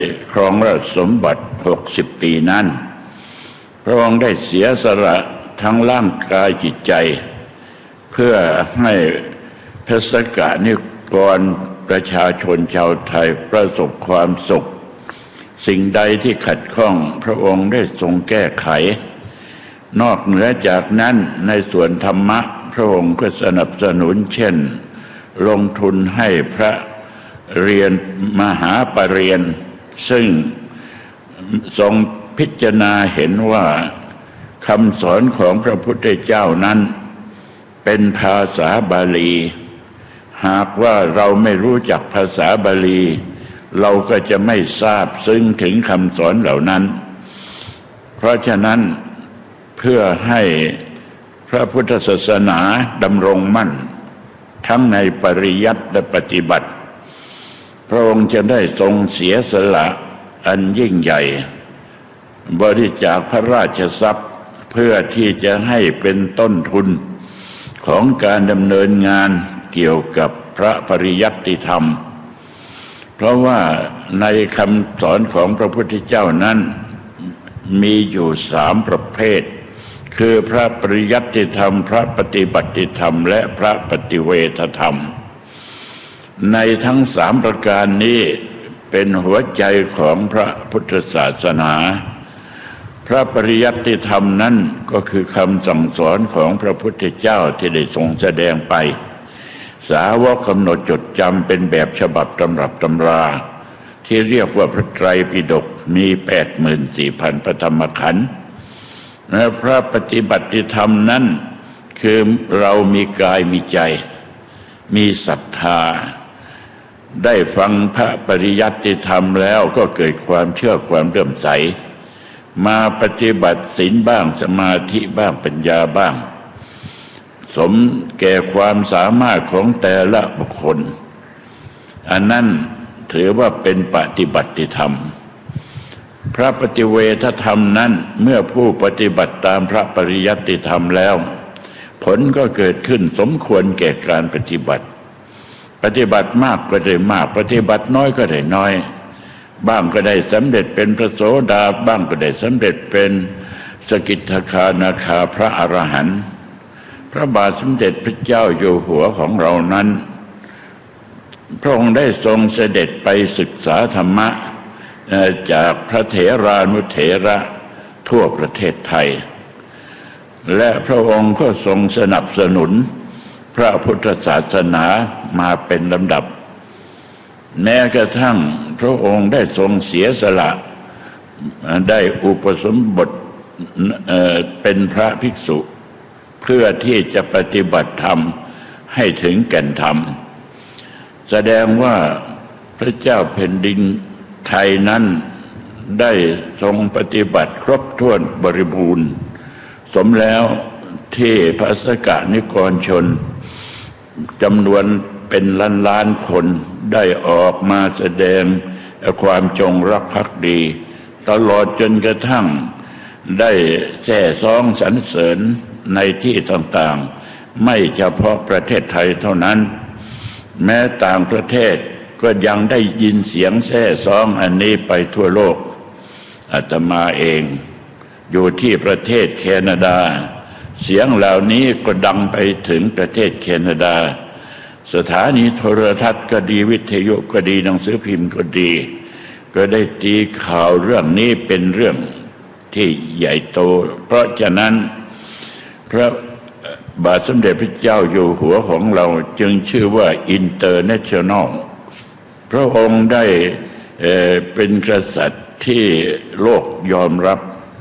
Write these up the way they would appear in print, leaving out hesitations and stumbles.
ครองราชสมบัติ60 ปีนั้นพระองค์ได้เสียสละทั้งร่างกายจิตใจเพื่อให้พระสกนิกรประชาชนชาวไทยประสบความสุขสิ่งใดที่ขัดข้องพระองค์ได้ทรงแก้ไขนอกเหนือจากนั้นในส่วนธรรมะพระองค์ก็สนับสนุนเช่นลงทุนให้พระเรียนมหาปรริญญาซึ่งทรงพิจารณาเห็นว่าคำสอนของพระพุทธเจ้านั้นเป็นภาษาบาลีหากว่าเราไม่รู้จักภาษาบาลีเราก็จะไม่ทราบซึ้งถึงคำสอนเหล่านั้นเพราะฉะนั้นเพื่อให้พระพุทธศาสนาดำรงมั่นทั้งในปริยัติและปฏิบัติพระองค์จะได้ทรงเสียสละอันยิ่งใหญ่บริจาคพระราชทรัพย์เพื่อที่จะให้เป็นต้นทุนของการดำเนินงานเกี่ยวกับพระปริยัติธรรมเพราะว่าในคำสอนของพระพุทธเจ้านั้นมีอยู่3 ประเภทคือพระปริยัติธรรมพระปฏิบัติธรรมและพระปฏิเวทธรรมในทั้ง3 ประการนี้เป็นหัวใจของพระพุทธศาสนาพระปริยัติธรรมนั้นก็คือคำสั่งสอนของพระพุทธเจ้าที่ได้ทรงแสดงไปสาวกกำหนดจดจำเป็นแบบฉบับตำรับตำราที่เรียกว่าพระไตรปิฎกมี 84,000 พระธรรมขันธ์และพระปฏิบัติธรรมนั้นคือเรามีกายมีใจมีศรัทธาได้ฟังพระปริยัติธรรมแล้วก็เกิดความเชื่อความเลื่อมใสมาปฏิบัติศีลบ้างสมาธิบ้างปัญญาบ้างสมแก่ความสามารถของแต่ละบุคคลอันนั้นถือว่าเป็นปฏิบัติธรรมพระปฏิเวทธรรมนั้นเมื่อผู้ปฏิบัติตามพระปริยัติธรรมแล้วผลก็เกิดขึ้นสมควรแก่การปฏิบัติมากก็ได้มากปฏิบัติน้อยก็ได้น้อยบ้างก็ได้สำเร็จเป็นพระโสดาบ้างก็ได้สำเร็จเป็นสกิทาคานาคาพระอรหันต์พระบาทสมเด็จพระเจ้าอยู่หัวของเรานั้นพระองค์ได้ทรงเสด็จไปศึกษาธรรมะจากพระเถรานุเถระทั่วประเทศไทยและพระองค์ก็ทรงสนับสนุนพระพุทธศาสนามาเป็นลำดับแม้กระทั่งพระองค์ได้ทรงเสียสละได้อุปสมบทเป็นพระภิกษุเพื่อที่จะปฏิบัติธรรมให้ถึงแก่นธรรมแสดงว่าพระเจ้าแผ่นดินไทยนั้นได้ทรงปฏิบัติครบถ้วนบริบูรณ์สมแล้วที่พระสกนิกรชนจำนวนเป็นล้านๆคนได้ออกมาแสดงความจงรักภักดีตลอดจนกระทั่งได้แส่ซ้องสรรเสริญในที่ต่างๆไม่เฉพาะประเทศไทยเท่านั้นแม้ต่างประเทศก็ยังได้ยินเสียงแส่ซ้องอันนี้ไปทั่วโลกอาตมาเองอยู่ที่ประเทศแคนาดาเสียงเหล่านี้ก็ดังไปถึงประเทศแคนาดาสถานีโทรทัศน์ก็ดีวิทยุก็ดีหนังสือพิมพ์ก็ดีก็ได้ตีข่าวเรื่องนี้เป็นเรื่องที่ใหญ่โตเพราะฉะนั้นพระบาทสมเด็จพระเจ้าอยู่หัวของเราจึงชื่อว่าอินเตอร์เนชั่นแนลพระองค์ได้เป็นกษัตริย์ที่โลกยอมรับ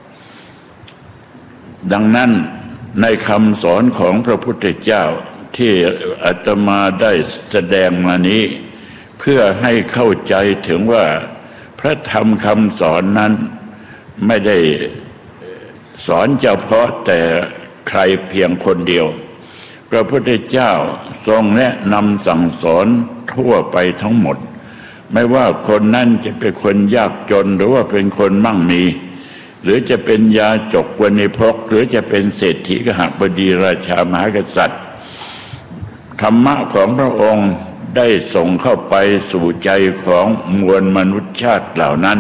ดังนั้นในคำสอนของพระพุทธเจ้าที่อาตมาได้แสดงมานี้เพื่อให้เข้าใจถึงว่าพระธรรมคำสอนนั้นไม่ได้สอนเฉพาะแต่ใครเพียงคนเดียวพระพุทธเจ้าทรงแนะนำสั่งสอนทั่วไปทั้งหมดไม่ว่าคนนั้นจะเป็นคนยากจนหรือว่าเป็นคนมั่งมีหรือจะเป็นยาจกวณิพกหรือจะเป็นเศรษฐีกหบดีราชามหากษัตริย์ธรรมะของพระองค์ได้ส่งเข้าไปสู่ใจของมวลมนุษยชาติเหล่านั้น